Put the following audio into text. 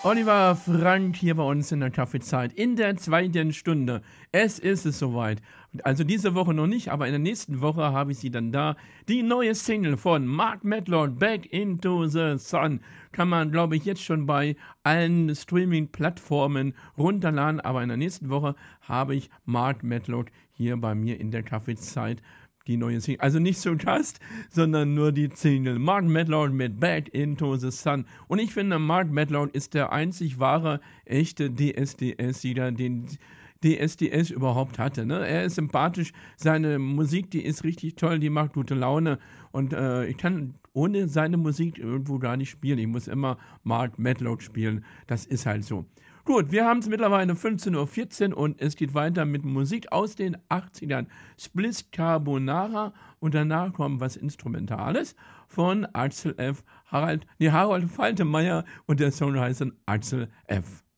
Oliver Frank hier bei uns in der Kaffeezeit in der zweiten Stunde. Es ist soweit. Also diese Woche noch nicht, aber in der nächsten Woche habe ich sie dann da. Die neue Single von Mark Medlord, Back into the Sun. Kann man, glaube ich, jetzt schon bei allen Streaming-Plattformen runterladen. Aber in der nächsten Woche habe ich Mark Medlord hier bei mir in der Kaffeezeit. Die neue Single. Also nicht zum Gast, sondern nur die Single. Mark Medlord mit Back into the Sun. Und ich finde, Mark Medlord ist der einzig wahre, echte DSDS-Sieger, den DSDS überhaupt hatte. Ne? Er ist sympathisch, seine Musik, die ist richtig toll, die macht gute Laune. Und ich kann ohne seine Musik irgendwo gar nicht spielen. Ich muss immer Mark Medlord spielen. Das ist halt so. Gut, wir haben es mittlerweile 15:14 Uhr und es geht weiter mit Musik aus den 80ern. Spliss Carbonara und danach kommt was Instrumentales von Axel F. Harold Faltermeier und der Song heißt dann Axel F.